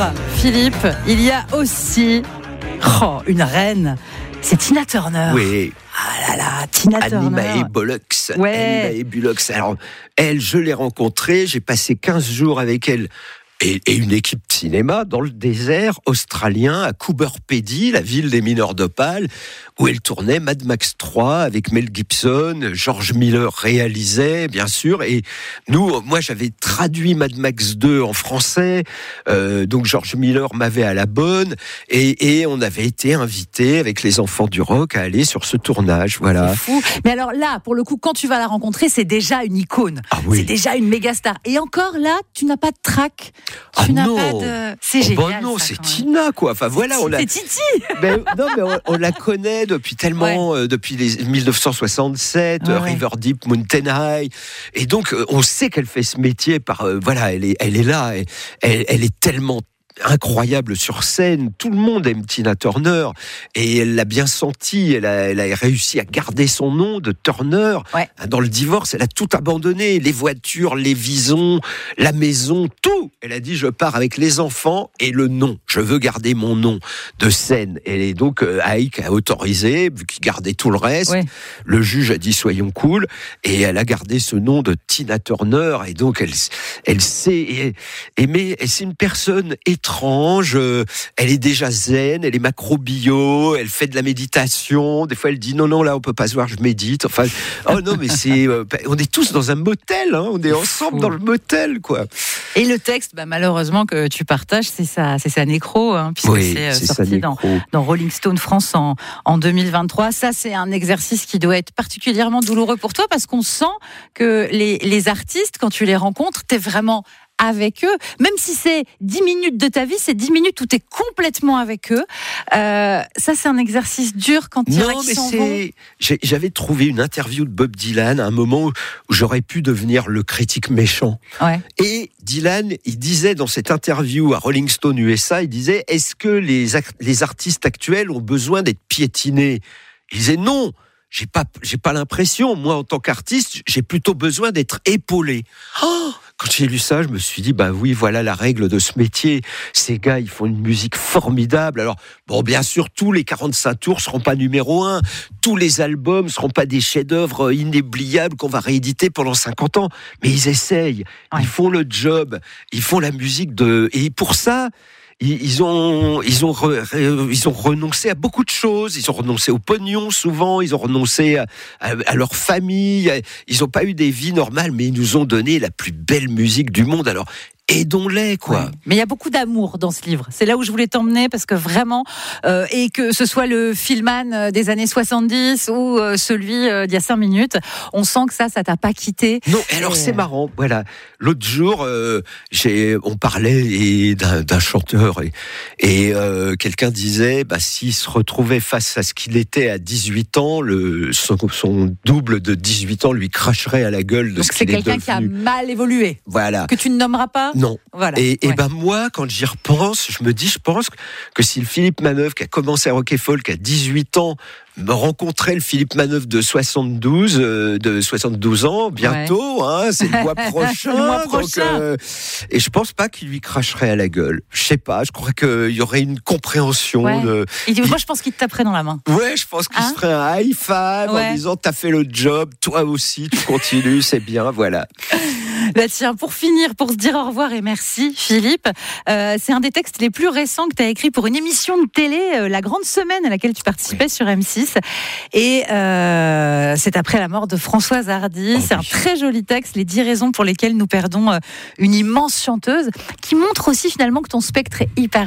Philippe, il y a aussi une reine. C'est Tina Turner. Oui. Ah là là, Tina Turner. Mae Bullock. Ouais. Mae Bullock. Alors, elle, je l'ai rencontrée, j'ai passé 15 jours avec elle. Et une équipe de cinéma dans le désert australien à Coober Pedy, la ville des mineurs d'opale, où elle tournait Mad Max 3 avec Mel Gibson. George Miller réalisait, bien sûr. Et moi, j'avais traduit Mad Max 2 en français. Donc, George Miller m'avait à la bonne. Et on avait été invités avec les enfants du rock à aller sur ce tournage. Voilà. C'est fou. Mais alors là, pour le coup, quand tu vas la rencontrer, c'est déjà une icône. Ah oui. C'est déjà une méga star. Et encore là, tu n'as pas de trac. Tu n'as pas de... C'est génial. Non, ça, c'est Tina, quoi. Enfin, voilà, c'est Titi. Mais on la connaît depuis tellement, depuis 1967, River Deep, Mountain High. Et donc, on sait qu'elle fait ce métier par, elle est là. Elle est tellement incroyable sur scène, tout le monde aime Tina Turner et elle l'a bien senti, elle a réussi à garder son nom de Turner. Dans le divorce, elle a tout abandonné, les voitures, les visons, la maison, tout. Elle a dit je pars avec les enfants et le nom, je veux garder mon nom de scène. Et donc Ike a autorisé, vu qu'il gardait tout le reste, le juge a dit soyons cool et elle a gardé ce nom de Tina Turner et donc elle sait aimer, et c'est une personne étrange, elle est déjà zen, elle est macro-bio, elle fait de la méditation, des fois elle dit non là on peut pas se voir, je médite, enfin mais c'est on est tous dans un motel, on est ensemble dans le motel quoi. Et le texte malheureusement que tu partages, c'est sa nécro, puisque c'est sorti dans Rolling Stone France en 2023. Ça c'est un exercice qui doit être particulièrement douloureux pour toi parce qu'on sent que les artistes, quand tu les rencontres, t'es vraiment avec eux, même si c'est 10 minutes de ta vie, c'est 10 minutes où tu es complètement avec eux. Ça, c'est un exercice dur quand il y en a qui s'en vont. J'avais trouvé une interview de Bob Dylan à un moment où j'aurais pu devenir le critique méchant. Et Dylan, il disait dans cette interview à Rolling Stone USA, il disait, est-ce que les artistes actuels ont besoin d'être piétinés ? Il disait non. J'ai pas l'impression, moi en tant qu'artiste, j'ai plutôt besoin d'être épaulé. Quand j'ai lu ça, je me suis dit, oui, voilà la règle de ce métier. Ces gars, ils font une musique formidable. Alors, bien sûr, tous les 45 tours seront pas numéro 1. Tous les albums seront pas des chefs-d'œuvre inoubliables qu'on va rééditer pendant 50 ans. Mais ils essayent. Ils font le job. Ils font la musique et pour ça, ils ont renoncé à beaucoup de choses. Ils ont renoncé au pognon souvent. Ils ont renoncé à leur famille. Ils n'ont pas eu des vies normales, mais ils nous ont donné la plus belle musique du monde. Alors aidons-les, quoi. Mais il y a beaucoup d'amour dans ce livre. C'est là où je voulais t'emmener parce que vraiment, et que ce soit le Fillman des années 70 ou celui d'il y a 5 minutes, on sent que ça t'a pas quitté. Non, alors c'est marrant. Voilà. L'autre jour, on parlait d'un chanteur et quelqu'un disait, s'il se retrouvait face à ce qu'il était à 18 ans, son double de 18 ans lui cracherait à la gueule de ce qu'il est devenu. Donc c'est quelqu'un qui a mal évolué. Voilà. Que tu ne nommeras pas. Non. Voilà. Et moi, quand j'y repense, je pense que si le Philippe Manœuvre qui a commencé à Rock & Folk à 18 ans me rencontrait le Philippe Manœuvre de 72 ans, bientôt, c'est le mois prochain. Le mois prochain. Donc, et je pense pas qu'il lui cracherait à la gueule. Je sais pas, je crois qu'il y aurait une compréhension. Moi, je pense qu'il te taperait dans la main. Ouais, je pense qu'il se ferait un high five en disant t'as fait le job, toi aussi, tu continues, c'est bien, voilà. Tiens, pour finir, pour se dire au revoir et merci Philippe, c'est un des textes les plus récents que tu as écrit pour une émission de télé, La Grande Semaine, à laquelle tu participais sur M6. Et c'est après la mort de Françoise Hardy. C'est un très joli texte, les 10 raisons pour lesquelles nous perdons une immense chanteuse, qui montre aussi finalement que ton spectre est hyper